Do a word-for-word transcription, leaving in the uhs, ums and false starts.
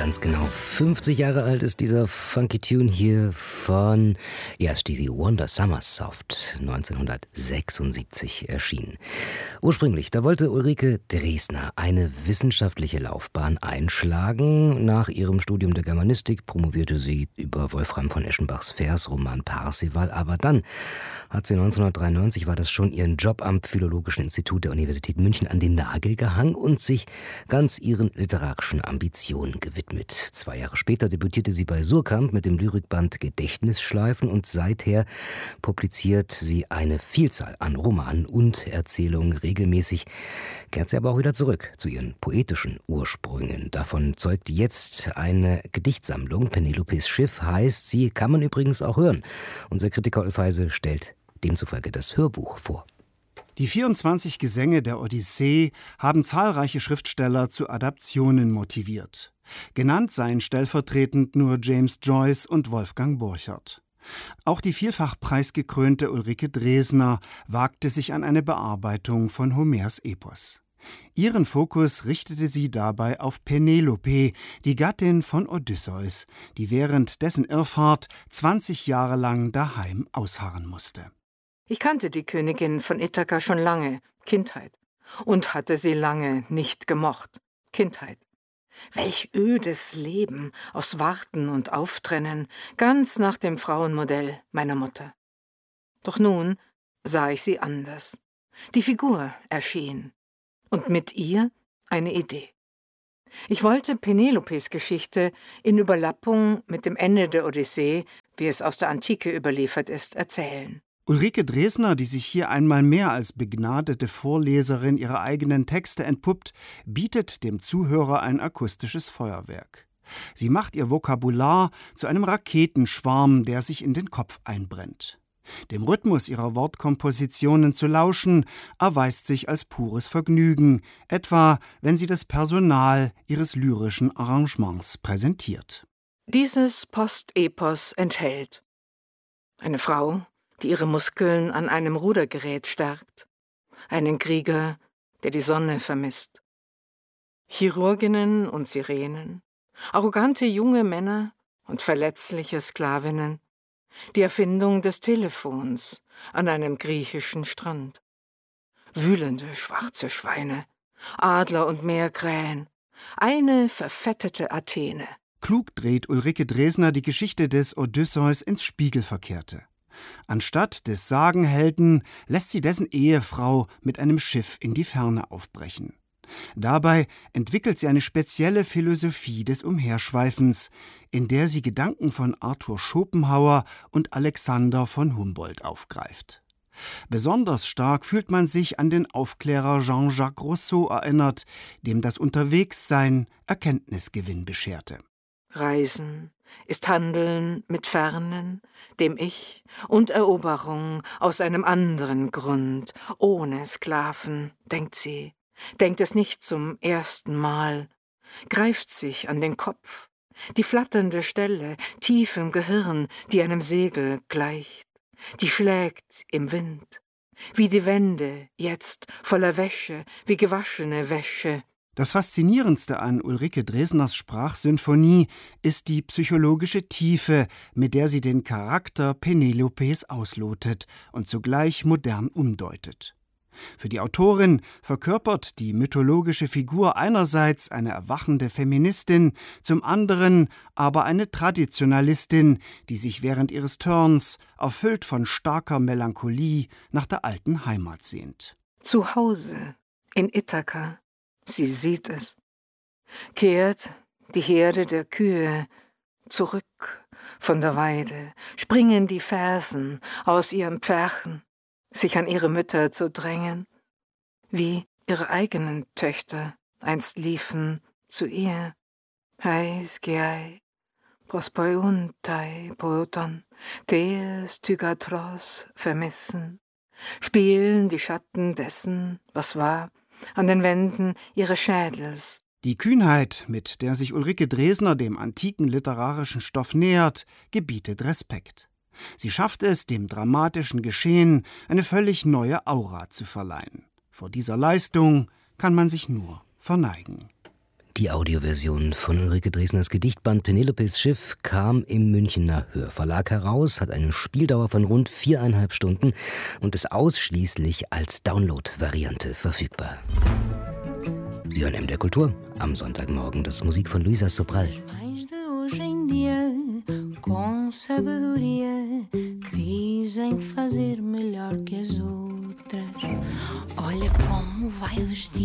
Ganz genau fünfzig Jahre alt ist dieser Funky Tune hier von ja, Stevie Wonder, Summersoft, neunzehnhundertsechsundsiebzig erschienen. Ursprünglich, da wollte Ulrike Dresner eine wissenschaftliche Laufbahn einschlagen. Nach ihrem Studium der Germanistik promovierte sie über Wolfram von Eschenbachs Versroman Parsival, aber dann hat sie neunzehnhundertdreiundneunzig, war das schon, ihren Job am Philologischen Institut der Universität München an den Nagel gehangen und sich ganz ihren literarischen Ambitionen gewidmet. Zwei Jahre später debütierte sie bei Suhrkamp mit dem Lyrikband Gedächtnisschleifen und seither publiziert sie eine Vielzahl an Romanen und Erzählungen regelmäßig, kehrt sie aber auch wieder zurück zu ihren poetischen Ursprüngen. Davon zeugt jetzt eine Gedichtsammlung. Penelopes Schiff heißt sie, kann man übrigens auch hören. Unser Kritiker Ulf Heise stellt demzufolge das Hörbuch vor. Die vierundzwanzig Gesänge der Odyssee haben zahlreiche Schriftsteller zu Adaptionen motiviert. Genannt seien stellvertretend nur James Joyce und Wolfgang Borchert. Auch die vielfach preisgekrönte Ulrike Dresner wagte sich an eine Bearbeitung von Homers Epos. Ihren Fokus richtete sie dabei auf Penelope, die Gattin von Odysseus, die während dessen Irrfahrt zwanzig Jahre lang daheim ausharren musste. Ich kannte die Königin von Ithaka schon lange, Kindheit, und hatte sie lange nicht gemocht, Kindheit. Welch ödes Leben aus Warten und Auftrennen, ganz nach dem Frauenmodell meiner Mutter. Doch nun sah ich sie anders. Die Figur erschien und mit ihr eine Idee. Ich wollte Penelopes Geschichte in Überlappung mit dem Ende der Odyssee, wie es aus der Antike überliefert ist, erzählen. Ulrike Dresner, die sich hier einmal mehr als begnadete Vorleserin ihrer eigenen Texte entpuppt, bietet dem Zuhörer ein akustisches Feuerwerk. Sie macht ihr Vokabular zu einem Raketenschwarm, der sich in den Kopf einbrennt. Dem Rhythmus ihrer Wortkompositionen zu lauschen, erweist sich als pures Vergnügen, etwa wenn sie das Personal ihres lyrischen Arrangements präsentiert. Dieses Postepos enthält eine Frau, die ihre Muskeln an einem Rudergerät stärkt, einen Krieger, der die Sonne vermisst, Chirurginnen und Sirenen, arrogante junge Männer und verletzliche Sklavinnen, die Erfindung des Telefons an einem griechischen Strand, wühlende schwarze Schweine, Adler und Meerkrähen, eine verfettete Athene. Klug dreht Ulrike Dresner die Geschichte des Odysseus ins Spiegelverkehrte. Anstatt des Sagenhelden lässt sie dessen Ehefrau mit einem Schiff in die Ferne aufbrechen. Dabei entwickelt sie eine spezielle Philosophie des Umherschweifens, in der sie Gedanken von Arthur Schopenhauer und Alexander von Humboldt aufgreift. Besonders stark fühlt man sich an den Aufklärer Jean-Jacques Rousseau erinnert, dem das Unterwegssein Erkenntnisgewinn bescherte. Reisen ist Handeln mit Fernen, dem Ich, und Eroberung aus einem anderen Grund, ohne Sklaven, denkt sie, denkt es nicht zum ersten Mal, greift sich an den Kopf, die flatternde Stelle tief im Gehirn, die einem Segel gleicht, die schlägt im Wind, wie die Wände jetzt voller Wäsche, wie gewaschene Wäsche. Das Faszinierendste an Ulrike Dresners Sprachsymphonie ist die psychologische Tiefe, mit der sie den Charakter Penelopes auslotet und zugleich modern umdeutet. Für die Autorin verkörpert die mythologische Figur einerseits eine erwachende Feministin, zum anderen aber eine Traditionalistin, die sich während ihres Turns, erfüllt von starker Melancholie, nach der alten Heimat sehnt. Zu Hause in Ithaka. Sie sieht es, kehrt die Herde der Kühe zurück von der Weide, springen die Fersen aus ihren Pferchen, sich an ihre Mütter zu drängen, wie ihre eigenen Töchter einst liefen zu ihr. Heis geai, prospoiuntai poeton, tees tygatros vermissen, spielen die Schatten dessen, was war, an den Wänden ihres Schädels. Die Kühnheit, mit der sich Ulrike Dresner dem antiken literarischen Stoff nähert, gebietet Respekt. Sie schafft es, dem dramatischen Geschehen eine völlig neue Aura zu verleihen. Vor dieser Leistung kann man sich nur verneigen. Die Audioversion von Ulrike Dresners Gedichtband Penelopes Schiff kam im Münchener Hörverlag heraus, hat eine Spieldauer von rund viereinhalb Stunden und ist ausschließlich als Download-Variante verfügbar. Sie hören M D R Kultur am Sonntagmorgen, das Musik von Luísa Sobral. Com sabedoria dizem fazer melhor que as outras. Olha como vai vestir.